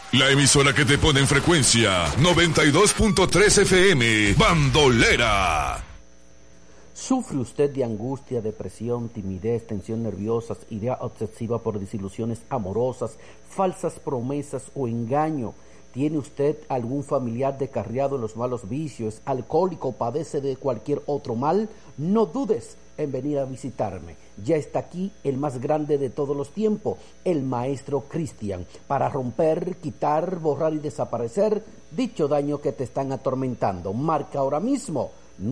La emisora que te pone en frecuencia 92.3 FM, Bandolera. ¿Sufre usted de angustia, depresión, timidez, tensión nerviosa, idea obsesiva por desilusiones amorosas, falsas promesas o engaño? ¿Tiene usted algún familiar descarriado en los malos vicios, alcohólico o padece de cualquier otro mal? No dudes en venir a visitarme. Ya está aquí el más grande de todos los tiempos, el Maestro Cristian, para romper, quitar, borrar y desaparecer dicho daño que te están atormentando. Marca ahora mismo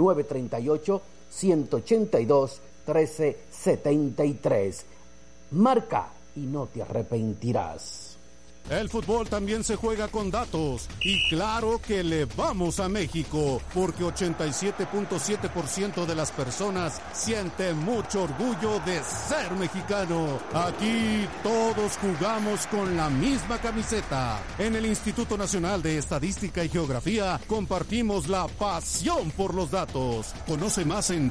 938-182-1373. Marca y no te arrepentirás. El fútbol también se juega con datos y claro que le vamos a México porque 87.7% de las personas sienten mucho orgullo de ser mexicano. Aquí todos jugamos con la misma camiseta. En el Instituto Nacional de Estadística y Geografía compartimos la pasión por los datos. Conoce más en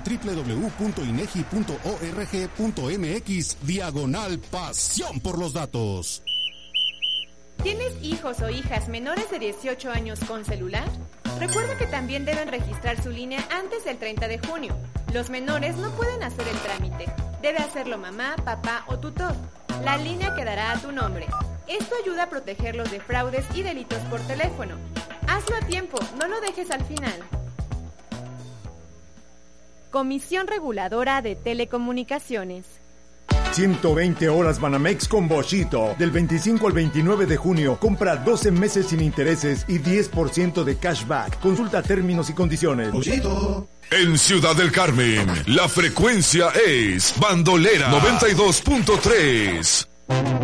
www.inegi.org.mx/pasión por los datos. ¿Tienes hijos o hijas menores de 18 años con celular? Recuerda que también deben registrar su línea antes del 30 de junio. Los menores no pueden hacer el trámite. Debe hacerlo mamá, papá o tutor. La línea quedará a tu nombre. Esto ayuda a protegerlos de fraudes y delitos por teléfono. Hazlo a tiempo, no lo dejes al final. Comisión Reguladora de Telecomunicaciones. 120 horas Banamex con Boschito. Del 25 al 29 de junio, compra 12 meses sin intereses y 10% de cashback. Consulta términos y condiciones. Boschito. En Ciudad del Carmen, la frecuencia es Bandolera 92.3.